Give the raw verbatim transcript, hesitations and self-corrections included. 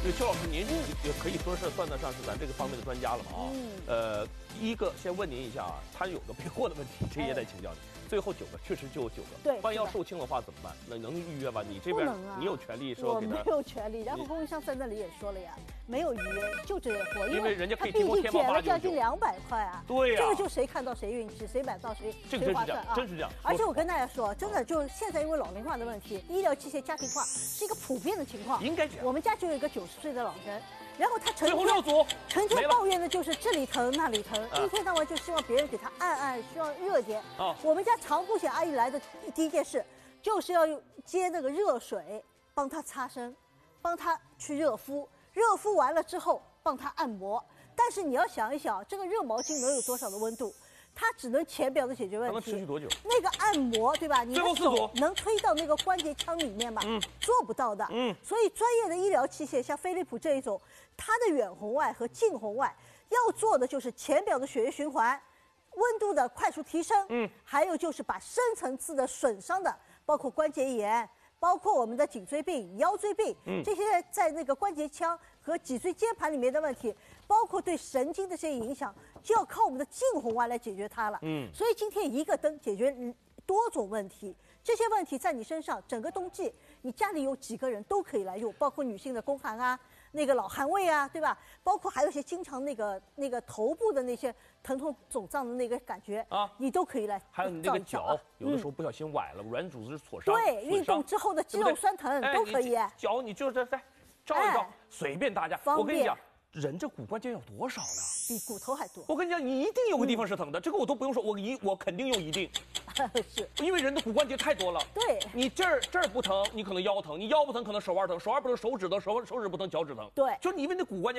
这个邱老师，您也可以说是算得上是咱这个方面的专家了嘛啊。嗯。呃，第一个先问您一下啊，他有个备货的问题，这也得请教你。最后九个确实就有九个， 对， 万一要售罄的话怎么办？那能预约吗？你这边、啊、你有权利说给他？ 我没有权利。然后供应商在那里也说了呀，没有预约就这个货， 因为人家可以提供减了将近两百块啊。 对呀、啊， 这个就谁看到谁运气，谁买到谁谁划算啊！ 真是这样。 而且我跟大家说，真的就现在因为老龄化的问题，医疗器械家庭化是一个普遍的情况。 应该这样。 我们家就有一个九十岁的老人。然后他成天六组成天抱怨的就是这里疼那里疼，一天到晚就希望别人给他按按，希望热点。啊，我们家常护险阿姨来的第一件事就是要接那个热水，帮他擦身，帮他去热敷，热敷完了之后帮他按摩。但是你要想一想，这个热毛巾能有多少的温度？它只能浅表的解决问题， 能持续多久？ 那个按摩，对吧？你的手能推到那个关节腔里面吗？ 嗯， 做不到的。嗯，所以专业的医疗器械，像飞利浦这一种，它的远红外和近红外要做的就是浅表的血液循环，温度的快速提升。嗯，还有就是把深层次的损伤的，包括关节炎，包括我们的颈椎病、腰椎病，嗯，这些在那个关节腔和脊椎间盘里面的问题，包括对神经的这些影响，就要靠我们的近红外来解决它了。嗯，所以今天一个灯解决多种问题，这些问题在你身上，整个冬季你家里有几个人都可以来用，包括女性的宫寒啊，那个老寒胃啊，对吧？包括还有一些经常那个那个头部的那些疼痛肿胀的那个感觉啊，你都可以来。 还有你那个脚，有的时候不小心崴了，软组织挫伤， 对，运动之后的肌肉酸疼都可以。 脚你就这在照一照，随便大家。我跟你讲，人这骨关节有多少呢？ 比骨头还多。 我跟你讲，你一定有个地方是疼的，这个我都不用说，我一我肯定用一定。 是， 因为人的骨关节太多了。 对， 你这儿这儿不疼，你可能腰疼；你腰不疼，可能手腕疼；手腕不疼，手指疼；手手指不疼，脚趾疼。 对， 就是你因为那骨关节。